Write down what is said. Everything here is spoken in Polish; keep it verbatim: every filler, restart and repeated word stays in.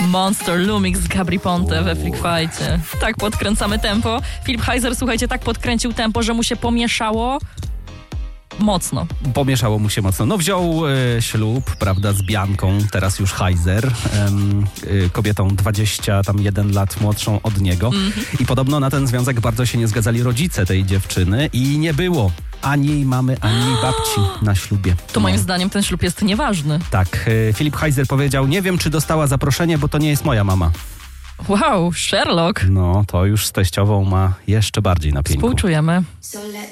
Monster Lumix z Gabry Ponte we Freak Fightie. Tak podkręcamy tempo. Filip Heiser, słuchajcie, tak podkręcił tempo, że mu się pomieszało mocno. Pomieszało mu się mocno. No wziął e, ślub, prawda, z Bianką, teraz już Heiser, em, e, kobietą dwadzieścia jeden lat młodszą od niego. Mm-hmm. I podobno na ten związek bardzo się nie zgadzali rodzice tej dziewczyny i nie było ani jej mamy, ani jej babci na ślubie. To moim no. zdaniem ten ślub jest nieważny. Tak. E, Filip Heiser powiedział, nie wiem, czy dostała zaproszenie, bo to nie jest moja mama. Wow, Sherlock. No, to już z teściową ma jeszcze bardziej na pięku. Współczujemy.